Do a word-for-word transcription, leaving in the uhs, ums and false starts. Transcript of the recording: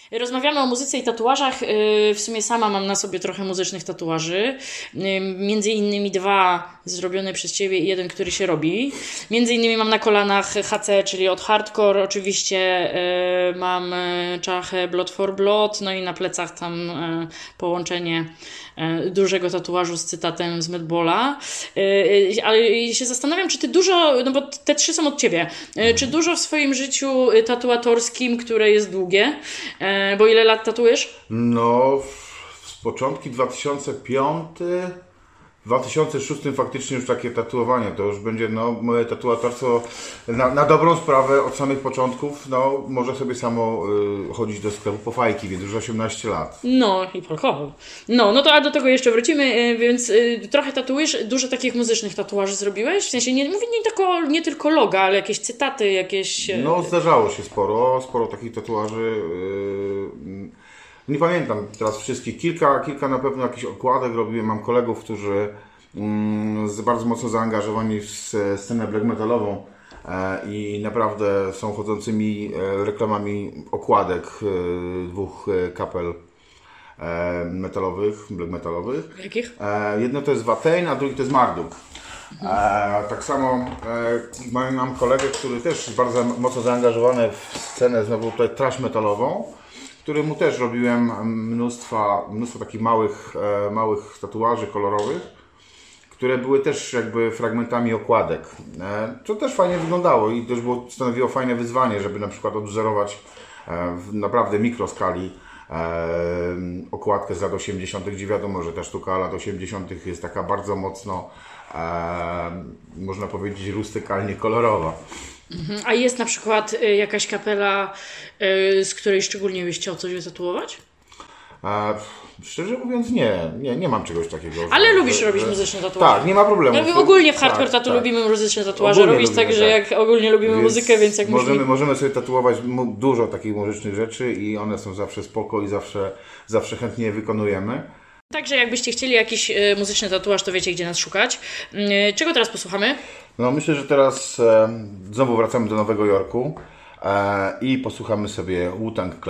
Rozmawiamy o muzyce i tatuażach. W sumie sama mam na sobie trochę muzycznych tatuaży. Między innymi dwa zrobione przez Ciebie i jeden, który się robi. Między innymi mam na kolanach H C, czyli od Hardcore. Oczywiście mam czachę Blood for Blood, no i na plecach tam połączenie dużego tatuażu z cytatem z Madballa. Ale się zastanawiam, czy Ty dużo, no bo te trzy są od Ciebie, czy dużo w swoim życiu tatuatorskim, które jest długie, bo ile lat tatuujesz? No, z początku dwa tysiące piąty, w dwa tysiące szóstym faktycznie już takie tatuowanie, to już będzie no, moje tatuatorstwo na, na dobrą sprawę od samych początków, no może sobie samo y, chodzić do sklepu po fajki, więc już osiemnaście lat. No i alkohol. No, no to a do tego jeszcze wrócimy, więc y, trochę tatuujesz, dużo takich muzycznych tatuaży zrobiłeś? W sensie nie mówię nie, tylko, nie tylko loga, ale jakieś cytaty, jakieś... Y... No zdarzało się sporo, sporo takich tatuaży. Yy, Nie pamiętam teraz wszystkich. Kilka, kilka na pewno jakichś okładek robiłem. Mam kolegów, którzy mm, bardzo mocno zaangażowani w scenę black metalową e, i naprawdę są chodzącymi e, reklamami okładek e, dwóch e, kapel e, metalowych, black metalowych. Jakich? E, jedno to jest Watain, a drugi to jest Marduk. E, tak samo e, mam, mam kolegę, który też jest bardzo mocno zaangażowany w scenę znowu tutaj trash metalową, któremu też robiłem mnóstwa, mnóstwo takich małych, e, małych tatuaży kolorowych, które były też jakby fragmentami okładek. E, co też fajnie wyglądało i też było, stanowiło fajne wyzwanie, żeby na przykład odwzorować e, w naprawdę mikroskali e, okładkę z lat osiemdziesiątych, gdzie wiadomo, że ta sztuka lat osiemdziesiątych jest taka bardzo mocno, e, można powiedzieć, rustykalnie kolorowa. A jest na przykład jakaś kapela, z której szczególnie byś chciał coś wytatuować? A, szczerze mówiąc nie, nie, nie mam czegoś takiego. Ale że, lubisz że, robić że... muzyczne tatuaże. Tak, nie ma problemu. No, ogólnie w hardcore tak, tatu tak. lubimy muzyczne tatuaże Ogólnie robić, lubimy, także tak. jak ogólnie lubimy Więc muzykę, więc jak możemy, musimy... możemy sobie tatuować dużo takich muzycznych rzeczy i one są zawsze spoko i zawsze, zawsze chętnie je wykonujemy. Także jakbyście chcieli jakiś y, muzyczny tatuaż, to wiecie, gdzie nas szukać. Y, czego teraz posłuchamy? No myślę, że teraz e, znowu wracamy do Nowego Jorku e, i posłuchamy sobie Wu-Tang Clan.